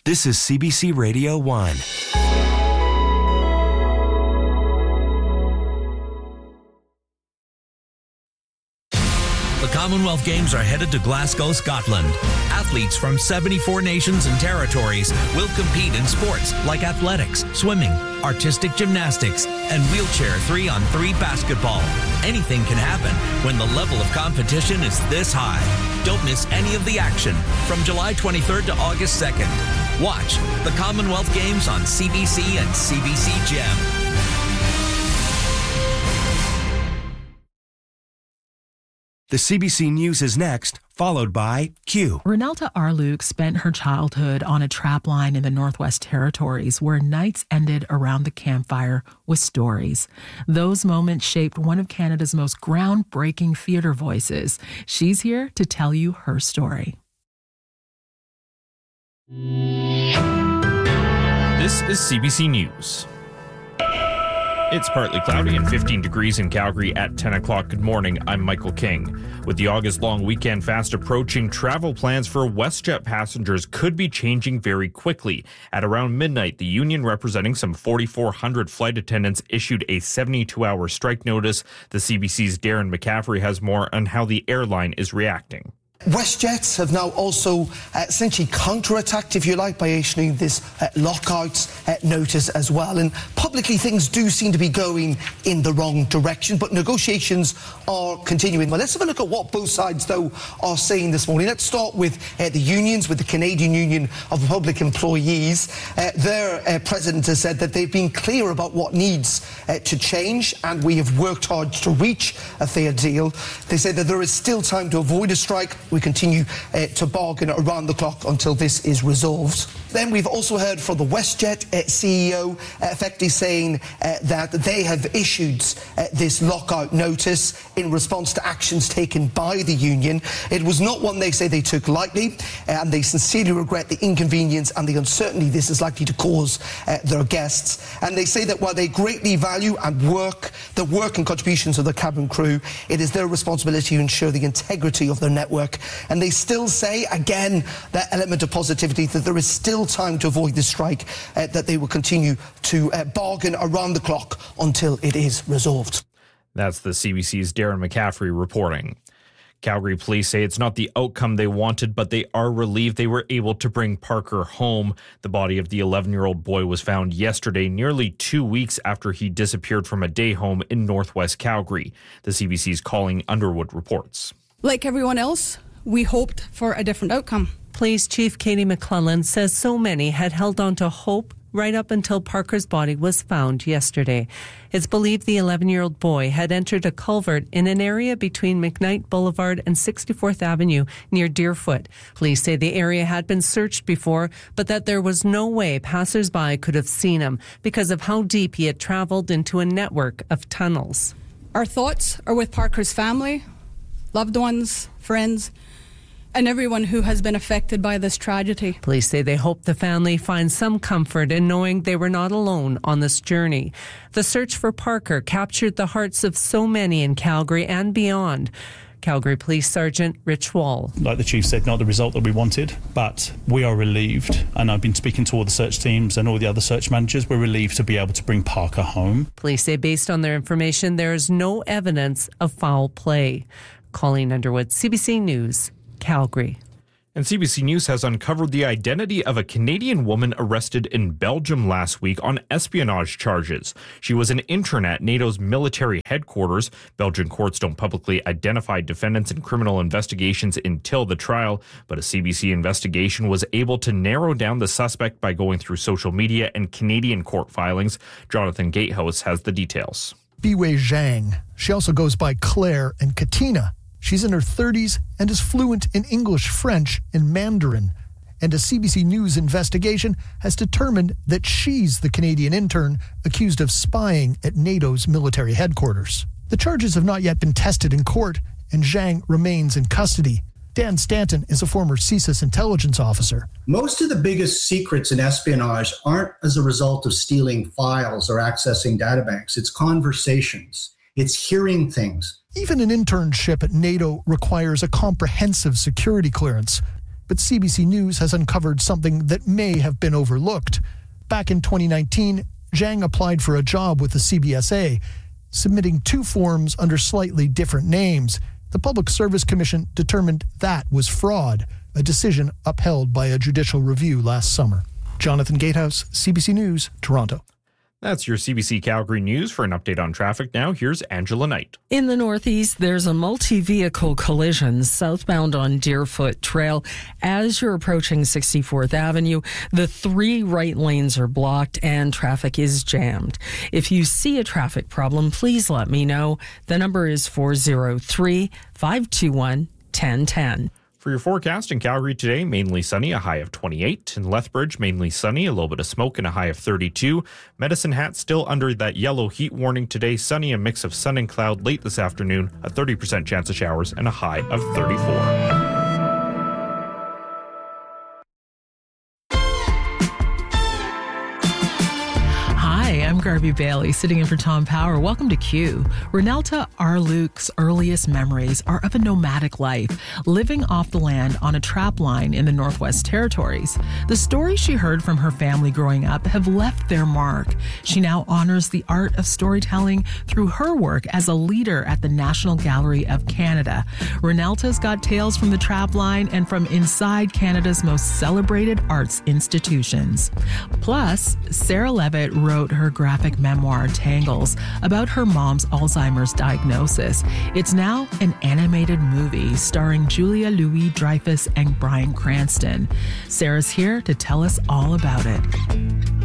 This is CBC Radio 1. The Commonwealth Games are headed to Glasgow, Scotland. Athletes from 74 nations and territories will compete in sports like athletics, swimming, artistic gymnastics, and wheelchair 3-on-3 basketball. Anything can happen when the level of competition is this high. Don't miss any of the action from July 23rd to August 2nd. Watch the Commonwealth Games on CBC and CBC Gem. The CBC News is next, followed by Q. Renelta Arluke spent her childhood on a trap line in the Northwest Territories where nights ended around the campfire with stories. Those moments shaped one of Canada's most groundbreaking theatre voices. She's here to tell you her story. This is CBC News. It's partly cloudy and 15 degrees in Calgary at 10 o'clock. Good morning, I'm Michael King. With the August long weekend fast approaching, travel plans for WestJet passengers could be changing very quickly. At around midnight, the union representing some 4,400 flight attendants issued a 72-hour strike notice. The CBC's Darren McCaffrey has more on how the airline is reacting. WestJet have now also essentially counter-attacked, if you like, by issuing this lockout notice as well. And publicly, things do seem to be going in the wrong direction, but negotiations are continuing. Well, let's have a look at what both sides, though, are saying this morning. Let's start with the unions, with the Canadian Union of Public Employees. Their president has said that they've been clear about what needs to change, and we have worked hard to reach a fair deal. They say that there is still time to avoid a strike. We continue to bargain around the clock until this is resolved. Then we've also heard from the WestJet CEO effectively saying that they have issued this lockout notice in response to actions taken by the union. It was not one they say they took lightly, and they sincerely regret the inconvenience and the uncertainty this is likely to cause their guests. And they say that while they greatly value the work and contributions of the cabin crew, it is their responsibility to ensure the integrity of their network. And they still say, again, that element of positivity, that there is still time to avoid this strike, that they will continue to bargain around the clock until it is resolved. That's the CBC's Darren McCaffrey reporting. Calgary police say it's not the outcome they wanted, but they are relieved they were able to bring Parker home. The body of the 11-year-old boy was found yesterday, nearly 2 weeks after he disappeared from a day home in northwest Calgary. The CBC's Colleen Underwood reports. Like everyone else, we hoped for a different outcome. Police Chief Katie McClellan says so many had held on to hope right up until Parker's body was found yesterday. It's believed the 11-year-old boy had entered a culvert in an area between McKnight Boulevard and 64th Avenue near Deerfoot. Police say the area had been searched before, but that there was no way passers-by could have seen him because of how deep he had traveled into a network of tunnels. Our thoughts are with Parker's family, loved ones, friends, and everyone who has been affected by this tragedy. Police say they hope the family finds some comfort in knowing they were not alone on this journey. The search for Parker captured the hearts of so many in Calgary and beyond. Calgary Police Sergeant Rich Wall. Like the Chief said, not the result that we wanted, but we are relieved. And I've been speaking to all the search teams and all the other search managers. We're relieved to be able to bring Parker home. Police say based on their information, there is no evidence of foul play. Colleen Underwood, CBC News, Calgary. And CBC News has uncovered the identity of a Canadian woman arrested in Belgium last week on espionage charges. She was an intern at NATO's military headquarters. Belgian courts don't publicly identify defendants in criminal investigations until the trial, but a CBC investigation was able to narrow down the suspect by going through social media and Canadian court filings. Jonathan Gatehouse has the details. Biwei Zhang. She also goes by Claire and Katina. She's in her 30s and is fluent in English, French, and Mandarin. And a CBC News investigation has determined that she's the Canadian intern accused of spying at NATO's military headquarters. The charges have not yet been tested in court, and Zhang remains in custody. Dan Stanton is a former CSIS intelligence officer. Most of the biggest secrets in espionage aren't as a result of stealing files or accessing databanks. It's conversations. It's hearing things. Even an internship at NATO requires a comprehensive security clearance. but CBC News has uncovered something that may have been overlooked. Back in 2019, Zhang applied for a job with the CBSA, submitting 2 forms under slightly different names. The Public Service Commission determined that was fraud, a decision upheld by a judicial review last summer. Jonathan Gatehouse, CBC News, Toronto. That's your CBC Calgary News. For an update on traffic now, here's Angela Knight. In the Northeast, there's a multi-vehicle collision southbound on Deerfoot Trail. As you're approaching 64th Avenue, the 3 right lanes are blocked and traffic is jammed. If you see a traffic problem, please let me know. The number is 403-521-1010. For your forecast in Calgary today, mainly sunny, a high of 28. In Lethbridge, mainly sunny, a little bit of smoke and a high of 32. Medicine Hat still under that yellow heat warning today, sunny, a mix of sun and cloud late this afternoon, a 30% chance of showers and a high of 34. I'm Garby Bailey, sitting in for Tom Power. Welcome to Q. Renelta Arluke's earliest memories are of a nomadic life, living off the land on a trap line in the Northwest Territories. The stories she heard from her family growing up have left their mark. She now honors the art of storytelling through her work as a leader at the National Gallery of Canada. Renelta's got tales from the trap line and from inside Canada's most celebrated arts institutions. Plus, Sarah Levitt wrote her graphic memoir, Tangles, about her mom's Alzheimer's diagnosis. It's now an animated movie starring Julia Louis-Dreyfus and Bryan Cranston. Sarah's here to tell us all about it.